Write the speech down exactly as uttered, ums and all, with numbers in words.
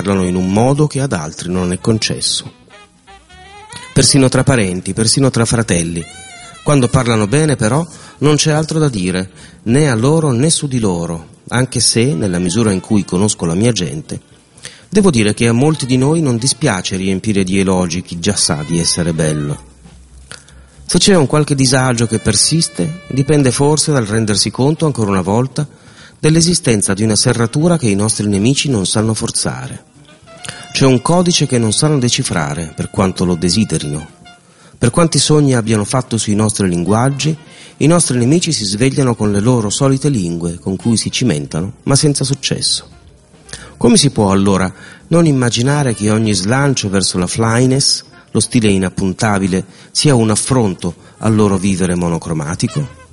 parlano in un modo che ad altri non è concesso. Persino tra parenti, persino tra fratelli. Quando parlano bene, però, non c'è altro da dire, né a loro né su di loro, anche se, nella misura in cui conosco la mia gente, devo dire che a molti di noi non dispiace riempire di elogi chi già sa di essere bello. Se c'è un qualche disagio che persiste, dipende forse dal rendersi conto, ancora una volta, dell'esistenza di una serratura che i nostri nemici non sanno forzare. C'è un codice che non sanno decifrare, per quanto lo desiderino. Per quanti sogni abbiano fatto sui nostri linguaggi, i nostri nemici si svegliano con le loro solite lingue con cui si cimentano, ma senza successo. Come si può allora non immaginare che ogni slancio verso la flyness, lo stile inappuntabile, sia un affronto al loro vivere monocromatico?